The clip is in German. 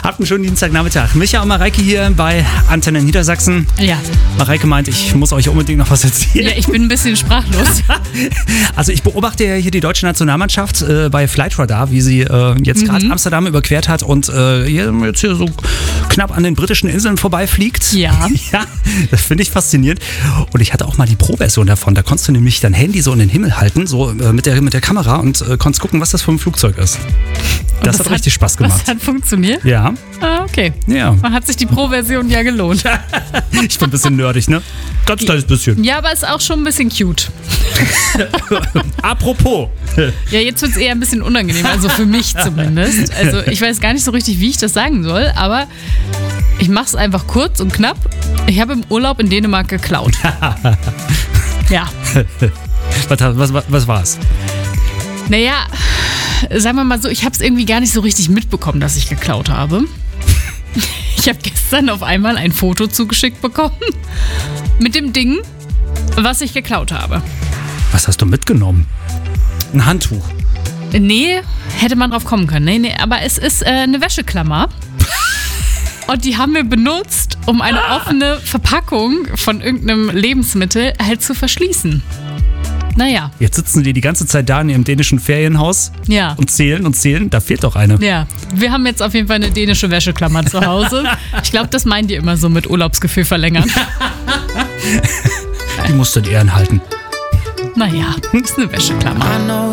Habt einen schönen Dienstagnachmittag. Micha und Mareike hier bei Antenne Niedersachsen. Ja. Mareike meint, ich muss euch unbedingt noch was erzählen. Ja, ich bin ein bisschen sprachlos. Also ich beobachte ja hier die deutsche Nationalmannschaft bei Flightradar, wie sie jetzt gerade Amsterdam überquert hat und jetzt hier so knapp an den britischen Inseln vorbeifliegt. Ja. Ja, das finde ich faszinierend. Und ich hatte auch mal die Pro-Version davon. Da konntest du nämlich dein Handy so in den Himmel halten, so mit der Kamera und konntest gucken, was das für ein Flugzeug ist. Das hat richtig Spaß gemacht. Das hat funktioniert? Ja. Ah, okay. Ja. Man hat sich die Pro-Version ja gelohnt. Ich bin ein bisschen nerdig, ne? Ganz kleines bisschen. Ja, aber ist auch schon ein bisschen cute. Apropos. Ja, jetzt wird es eher ein bisschen unangenehm, also für mich zumindest. Also ich weiß gar nicht so richtig, wie ich das sagen soll, aber ich mache es einfach kurz und knapp. Ich habe im Urlaub in Dänemark geklaut. Ja. Was war's? Naja, sagen wir mal so, ich habe es irgendwie gar nicht so richtig mitbekommen, dass ich geklaut habe. Ich habe gestern auf einmal ein Foto zugeschickt bekommen mit dem Ding, was ich geklaut habe. Was hast du mitgenommen? Ein Handtuch. Nee, hätte man drauf kommen können. Nee, aber es ist eine Wäscheklammer. Und die haben wir benutzt, um eine offene Verpackung von irgendeinem Lebensmittel halt zu verschließen. Naja. Jetzt sitzen die ganze Zeit da in ihrem dänischen Ferienhaus Ja. und zählen. Da fehlt doch eine. Ja, wir haben jetzt auf jeden Fall eine dänische Wäscheklammer zu Hause. Ich glaube, das meinen die immer so mit Urlaubsgefühl verlängern. Die musst du in Ehren halten. Naja, ist eine Wäscheklammer.